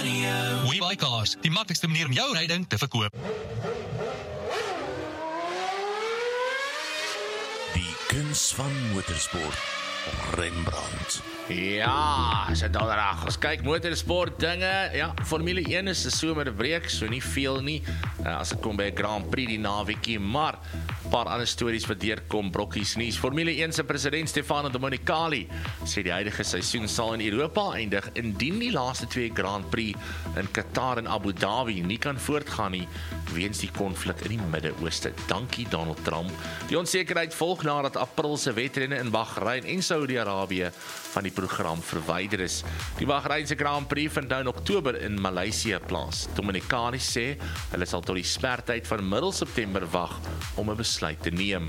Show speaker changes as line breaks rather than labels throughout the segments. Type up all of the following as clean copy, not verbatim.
WeBuyCars, die maklikste manier om jou ryding te verkoop.
Die kuns van motorsport, Rembrandt.
Ja, is dit donderdag. Ons kyk motorsport dinge. Ja, Formule 1 is 'n somerbreek, so nie veel nie. As dit kom by 'n Grand Prix die naweekie, maar 'n paar ander stories wat deurkom, brokkies nuus. Formule 1 se president Stefano Domenicali sê die huidige seisoen sal in Europa eindig indien die laaste 2 Grand Prix in Qatar en Abu Dhabi nie kan voortgaan nie weens die konflik in die Midde-Ooste. Dankie Donald Trump. Die onsekerheid volg nadat April se wedrenne in Bahrein en Saudi-Arabië van die program verwyder is. Die Bahreinse Grand Prix vind nou in Oktober in Maleisië plaas. Domenicali sê hulle sal tot die spertyd van middel September wag om 'n besluit te neem.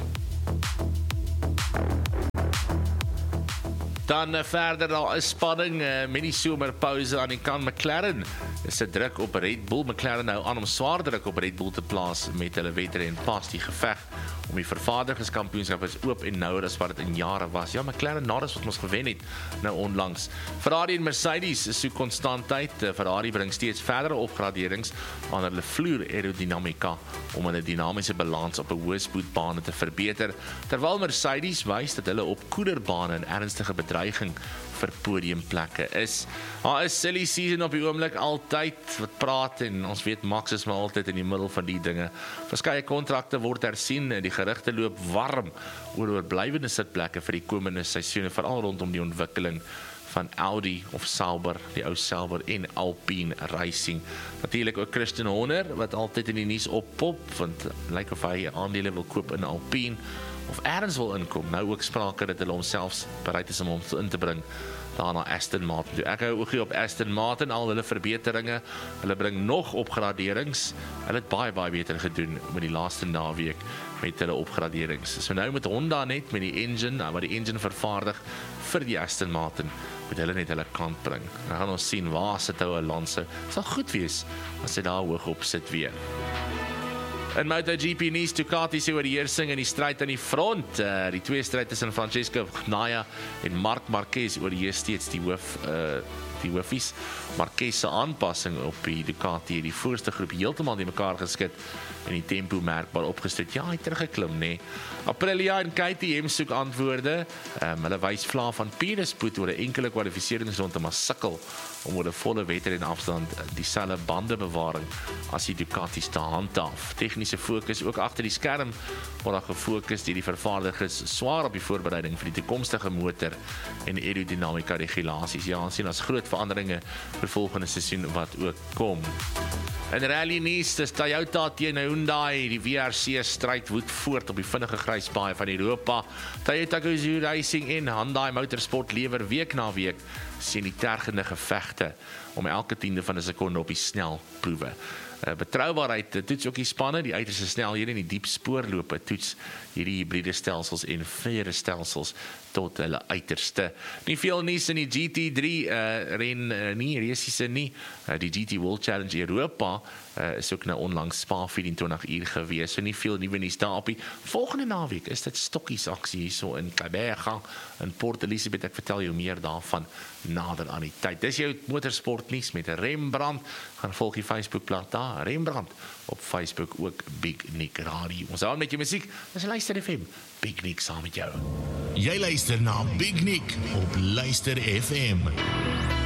Dan verder, daar is spanning met die somerpauze aan die kant. McLaren is 'n druk op Red Bull. McLaren nou aan om swaar druk op Red Bull te plaas met hulle wedren pas die geveg om die vervaardigerskampioenskap is oop en nouer as wat dit in jare was. Ja, McLaren nadat wat ons gewen het nou onlangs. Ferrari en Mercedes is so konstantheid. Ferrari bring steeds verdere opgraderings aan hulle vloer aerodinamika om hulle dinamiese balans op 'n hoë spoedbane te verbeter, terwyl Mercedes wys dat hulle op koelerbane 'n ernstige bedreiging vir podiumplekke is. Daar is silly season op die oomblik altyd wat praat en ons weet Max is maar altyd in die middel van die dinge. Verskeie kontrakte word hersien en die gerugte loop warm oor oorblywende sitplekke vir die komende seisoene, veral rondom die ontwikkeling van Audi of Sauber, die ou Sauber en Alpine Racing. Natuurlik ook Christian Horner wat altyd in die nuus oppop, want lyk of hy aandele wil koop in Alpine of ergens wil inkom. Nou ook sprake dat hulle homself bereid is om hom in te bring daarna Aston Martin. Ek hou oogie op Aston Martin, al hulle verbeteringe. Hulle bring nog opgraderings. Hulle het baie beter gedoen met die laaste naweek met hulle opgraderings. So nou met Honda net met die engine, wat die engine vervaardig vir die Aston Martin, moet hulle net hulle kant bring. Dan gaan ons sien waar sit hou Alonso. Het sal goed wees as hy daar hoog op sit weer. In MotoGP nuus, Ducati se oorheersing in die stryd aan die front. Die twee stryd tussen Francesco Bagnaia en Marc Marquez oorheers steeds die hoofies. Marquez se aanpassing op die Ducati het die voorste groep heeltemal die mekaar geskit en die tempo merkbaar opgestoot. Ja, hy het teruggeklim, nee. Aprilia en KTM soek antwoorde. Hulle wys vlae van Pieterspoed oor 'n enkele kwalifikasieringsronde, maar sukkel om oor 'n volle wedren afstand dieselfde bandebewaring as die Ducatis te handhaaf. Tegniese fokus ook agter die skerm word daar gefokus deur die vervaardigers swaar op die voorbereiding vir die toekomstige motor en aerodinamika regulasies. Ja, ons sien as groot veranderinge vir volgende seisoen wat ook kom. In rally nuus, dis Toyota teen Hyundai, die WRC stryd woed voort op die vinnige grysbaan van Europa. Toyota Gazoo Racing en Hyundai Motorsport lewer week na week sien die tergende gevegte om elke tiende van 'n sekonde op die snelproewe. Betroubaarheid toets ook die spanne, die uiterste snelhede en die diep spoorlope toets hierdie hybride stelsels en vere stelsels tot hulle uiterste. Nie veel nuus in die GT3 race nie. Die GT World Challenge Europa is ook nou onlangs Spa 24 uur gewees, so nie veel nuwe nuus daar op die. Volgende naweek is dit stokkies aksie hierso in Kaberga in Port Elizabeth. Ek vertel jou meer daarvan nader aan die tyd. Dis jou motorsport nuus met Rembrandt. Gaan volg die Facebookblad daar, Rembrandt op Facebook, ook Big Nick Radio. Ons hou aan met jou musiek. Dis Luister FM. Big Nick saam met jou.
Jy luister na Big Nick op Luister FM.